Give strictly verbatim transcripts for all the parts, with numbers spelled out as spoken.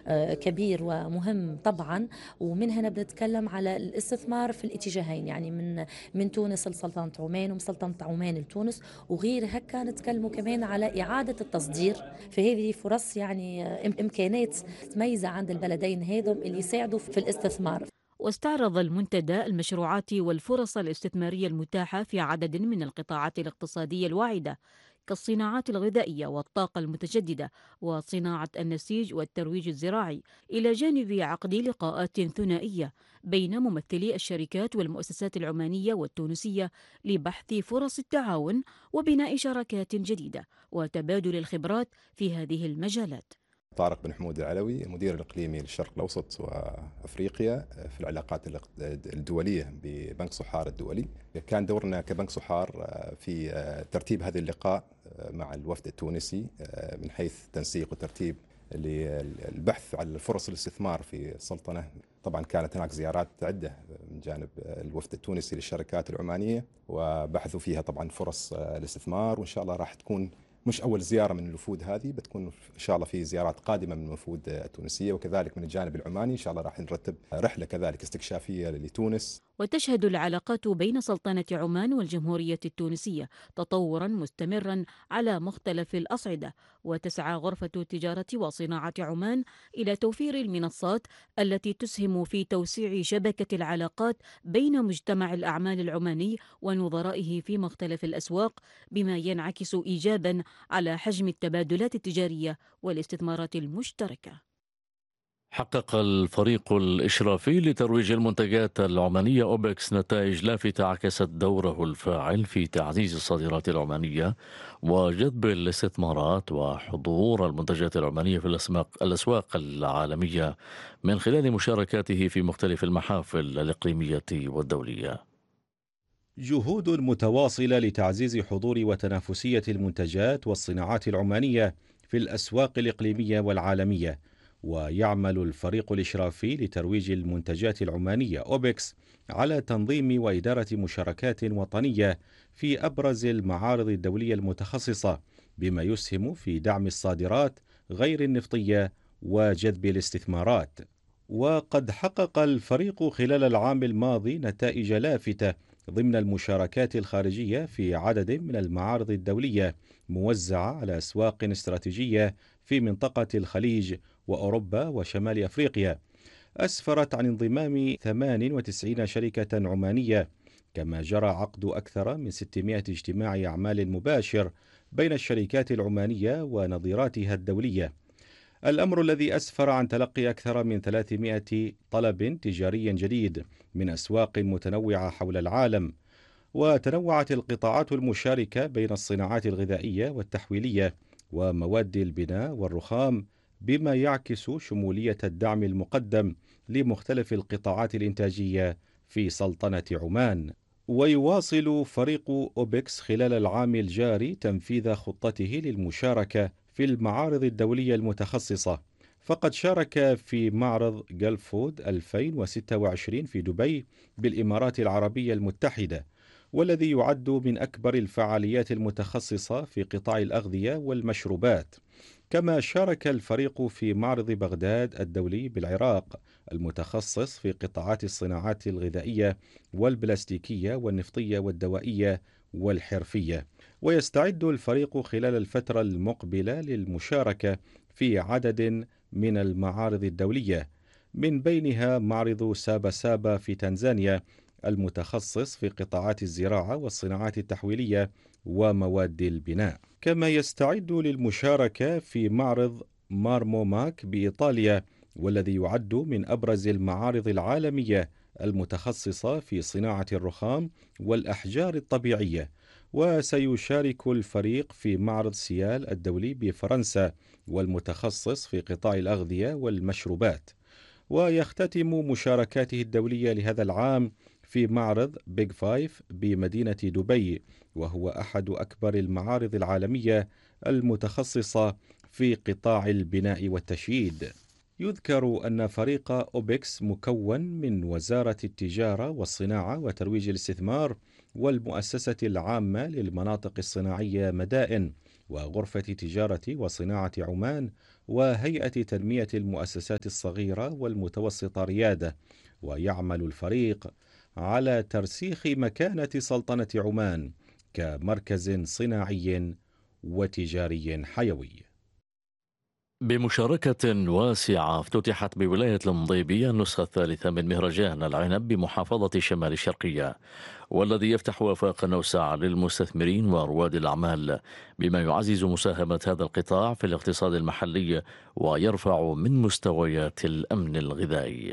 كبير ومهم طبعا. ومن هنا بنتكلم على الاستثمار في الاتجاهين، يعني من من تونس لسلطنة عمان ومن سلطنة عمان لتونس وغير هكا. نتكلموا كمان على إعادة التصدير، فهذه فرص يعني إمكانات متميزة عند البلدين هذم اللي يساعدوا في الاستثمار. واستعرض المنتدى المشروعات والفرص الاستثمارية المتاحة في عدد من القطاعات الاقتصادية الواعدة، كالصناعات الغذائية والطاقة المتجددة وصناعة النسيج والترويج الزراعي، إلى جانب عقد لقاءات ثنائية بين ممثلي الشركات والمؤسسات العمانية والتونسية لبحث فرص التعاون وبناء شراكات جديدة وتبادل الخبرات في هذه المجالات. طارق بن حمود العلوي، المدير الإقليمي للشرق الأوسط وأفريقيا في العلاقات الدولية ببنك صحار الدولي. كان دورنا كبنك صحار في ترتيب هذا اللقاء مع الوفد التونسي من حيث تنسيق وترتيب للبحث على فرص الاستثمار في السلطنة. طبعا كانت هناك زيارات عدة من جانب الوفد التونسي للشركات العمانية وبحثوا فيها طبعا فرص الاستثمار، وإن شاء الله راح تكون مش أول زيارة من الوفود هذه، بتكون إن شاء الله في زيارات قادمة من الوفود التونسية وكذلك من الجانب العماني. إن شاء الله راح نرتب رحلة كذلك استكشافية لتونس. وتشهد العلاقات بين سلطنة عمان والجمهورية التونسية تطورا مستمرا على مختلف الأصعدة، وتسعى غرفة التجارة وصناعة عمان إلى توفير المنصات التي تسهم في توسيع شبكة العلاقات بين مجتمع الأعمال العماني ونظرائه في مختلف الأسواق، بما ينعكس إيجابا على حجم التبادلات التجارية والاستثمارات المشتركة. حقق الفريق الإشرافي لترويج المنتجات العمانية أوبكس نتائج لافتة عكست دوره الفاعل في تعزيز الصادرات العمانية وجذب الاستثمارات وحضور المنتجات العمانية في الأسواق الأسواق العالمية من خلال مشاركاته في مختلف المحافل الإقليمية والدولية. جهود متواصلة لتعزيز حضور وتنافسية المنتجات والصناعات العمانية في الأسواق الإقليمية والعالمية. ويعمل الفريق الإشرافي لترويج المنتجات العمانية أوبكس على تنظيم وإدارة مشاركات وطنية في أبرز المعارض الدولية المتخصصة، بما يسهم في دعم الصادرات غير النفطية وجذب الاستثمارات. وقد حقق الفريق خلال العام الماضي نتائج لافتة ضمن المشاركات الخارجية في عدد من المعارض الدولية موزعة على أسواق استراتيجية في منطقة الخليج وأوروبا وشمال أفريقيا، أسفرت عن انضمام ثمان وتسعين شركة عمانية، كما جرى عقد أكثر من ستمائة اجتماع أعمال مباشر بين الشركات العمانية ونظيراتها الدولية، الأمر الذي أسفر عن تلقي أكثر من ثلاثمائة طلب تجاري جديد من أسواق متنوعة حول العالم. وتنوعت القطاعات المشاركة بين الصناعات الغذائية والتحويلية ومواد البناء والرخام، بما يعكس شمولية الدعم المقدم لمختلف القطاعات الإنتاجية في سلطنة عمان. ويواصل فريق أوبكس خلال العام الجاري تنفيذ خطته للمشاركة في المعارض الدولية المتخصصة، فقد شارك في معرض جلفود ألفين وستة وعشرين في دبي بالإمارات العربية المتحدة، والذي يعد من أكبر الفعاليات المتخصصة في قطاع الأغذية والمشروبات. كما شارك الفريق في معرض بغداد الدولي بالعراق المتخصص في قطاعات الصناعات الغذائية والبلاستيكية والنفطية والدوائية والحرفية. ويستعد الفريق خلال الفترة المقبلة للمشاركة في عدد من المعارض الدولية، من بينها معرض سابا سابا في تنزانيا المتخصص في قطاعات الزراعة والصناعات التحويلية ومواد البناء. كما يستعد للمشاركة في معرض مارموماك بإيطاليا، والذي يعد من أبرز المعارض العالمية المتخصصة في صناعة الرخام والأحجار الطبيعية. وسيشارك الفريق في معرض سيال الدولي بفرنسا والمتخصص في قطاع الأغذية والمشروبات. ويختتم مشاركاته الدولية لهذا العام في معرض بيج فايف بمدينة دبي، وهو أحد أكبر المعارض العالمية المتخصصة في قطاع البناء والتشييد. يذكر أن فريق أوبكس مكون من وزارة التجارة والصناعة وترويج الاستثمار والمؤسسة العامة للمناطق الصناعية مدائن وغرفة تجارة وصناعة عمان وهيئة تنمية المؤسسات الصغيرة والمتوسطة ريادة. ويعمل الفريق على ترسيخ مكانة سلطنة عمان كمركز صناعي وتجاري حيوي. بمشاركة واسعة افتتحت بولاية المضيبية النسخة الثالثة من مهرجان العنب بمحافظة شمال الشرقية، والذي يفتح آفاقا أوسع للمستثمرين ورواد الأعمال، بما يعزز مساهمة هذا القطاع في الاقتصاد المحلي ويرفع من مستويات الأمن الغذائي.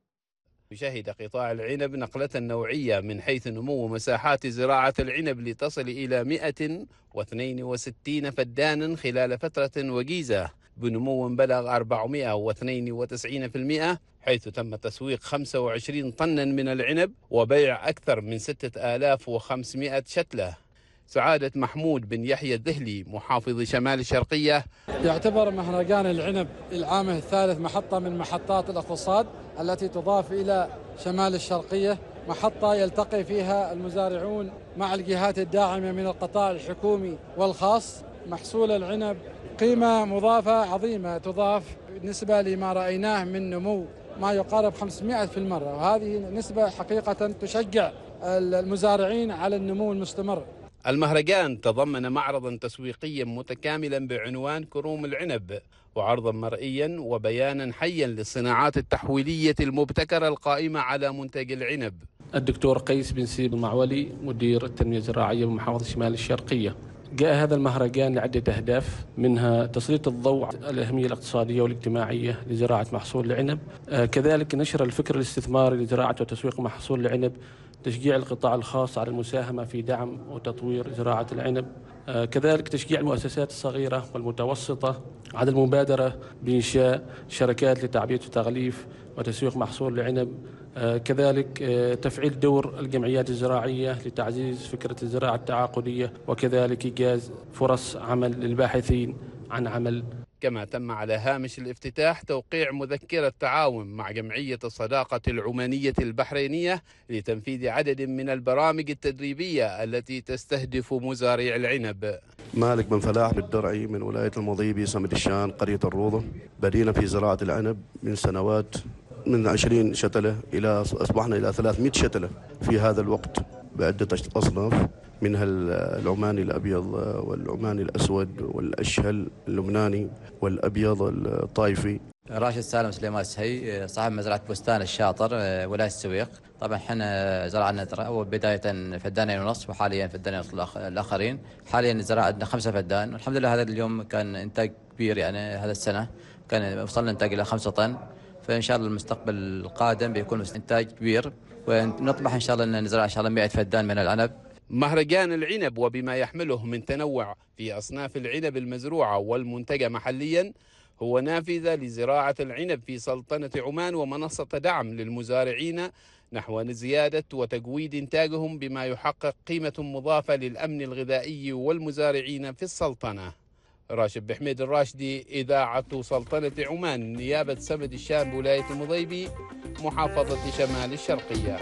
يشهد قطاع العنب نقلة نوعية من حيث نمو مساحات زراعة العنب لتصل إلى مئة واثنين وستين فدانا خلال فترة وجيزة، بنمو بلغ أربعمئة واثنين وتسعين بالمئة، حيث تم تسويق خمسة وعشرين طنا من العنب وبيع أكثر من ستة آلاف وخمسمئة شتلة. سعادة محمود بن يحيى الذهلي محافظ شمال الشرقية: يعتبر مهرجان العنب العام الثالث محطة من محطات الاقتصاد التي تضاف إلى شمال الشرقية، محطة يلتقي فيها المزارعون مع الجهات الداعمة من القطاع الحكومي والخاص. محصول العنب قيمة مضافة عظيمة تضاف بالنسبة لما رأيناه من نمو ما يقارب خمسمئة في المرة، وهذه نسبة حقيقة تشجع المزارعين على النمو المستمر. المهرجان تضمن معرضا تسويقيا متكاملا بعنوان كروم العنب، وعرضا مرئيا وبيانا حيا للصناعات التحويلية المبتكرة القائمة على منتج العنب. الدكتور قيس بن سيب المعولي مدير التنمية الزراعية بمحافظة شمال الشرقية. جاء هذا المهرجان لعدة أهداف، منها تسليط الضوء على الأهمية الاقتصادية والاجتماعية لزراعة محصول العنب، آه كذلك نشر الفكر الاستثماري لزراعة وتسويق محصول العنب، تشجيع القطاع الخاص على المساهمة في دعم وتطوير زراعة العنب، آه كذلك تشجيع المؤسسات الصغيرة والمتوسطة على المبادرة بإنشاء شركات لتعبئة وتغليف وتسويق محصول العنب، آه كذلك آه تفعيل دور الجمعيات الزراعية لتعزيز فكرة الزراعة التعاقدية، وكذلك إيجاز فرص عمل للباحثين عن عمل. كما تم على هامش الافتتاح توقيع مذكرة تعاون مع جمعية الصداقة العمانية البحرينية لتنفيذ عدد من البرامج التدريبية التي تستهدف مزارعي العنب. مالك بن فلاح بالدرعي من ولاية المضيبي سمد الشان قرية الروضة. بدينا في زراعة العنب من سنوات، من عشرين شتلة إلى أصبحنا إلى ثلاثمئة شتلة في هذا الوقت بعدة أصناف، منها العماني الأبيض والعماني الأسود والأشهل اللبناني والأبيض الطائفي. راشد سالم سليمان السهي صاحب مزرعة بستان الشاطر ولاية السويق. طبعا احنا زرعنا أول بداية فدانين ونص، وحاليا فدانين ونص الآخرين. حاليا زرعنا خمسة فدان، والحمد لله هذا اليوم كان إنتاج كبير، يعني هذا السنة كان وصلنا إنتاج إلى خمسة طن، فإن شاء الله المستقبل القادم بيكون إنتاج كبير، ونطمح إن شاء الله أن نزرع إن شاء الله مئة فدان من العنب. مهرجان العنب وبما يحمله من تنوع في أصناف العنب المزروعة والمنتجة محليا هو نافذة لزراعة العنب في سلطنة عمان ومنصة دعم للمزارعين نحو زيادة وتجويد إنتاجهم، بما يحقق قيمة مضافة للأمن الغذائي والمزارعين في السلطنة. راشد بحميد الراشدي، إذاعة سلطنة عمان، نيابة سمد الشام بولاية المضيبي، محافظة شمال الشرقية.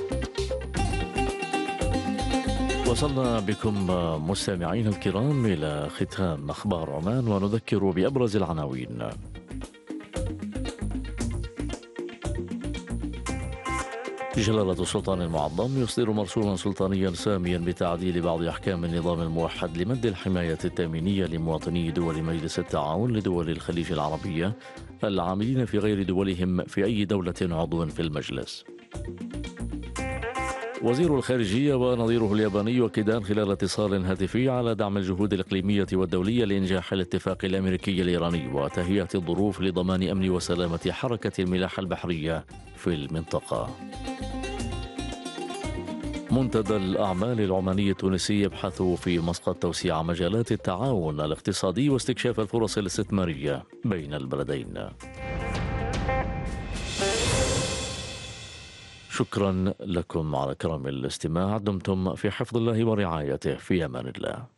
وصلنا بكم مستمعين الكرام إلى ختام أخبار عمان، ونذكر بأبرز العناوين. جلالة السلطان المعظم يصدر مرسولا سلطانيا ساميا بتعديل بعض أحكام النظام الموحد لمد الحماية التأمينية لمواطني دول مجلس التعاون لدول الخليج العربية العاملين في غير دولهم في أي دولة عضو في المجلس. وزير الخارجية ونظيره الياباني يؤكدان خلال اتصال هاتفي على دعم الجهود الإقليمية والدولية لإنجاح الاتفاق الأمريكي الإيراني وتهيئة الظروف لضمان أمن وسلامة حركة الملاحة البحرية في المنطقة. منتدى الأعمال العماني التونسي يبحث في مسقط توسيع مجالات التعاون الاقتصادي واستكشاف الفرص الاستثمارية بين البلدين. شكرا لكم على كرم الاستماع. دمتم في حفظ الله ورعايته، في أمان الله.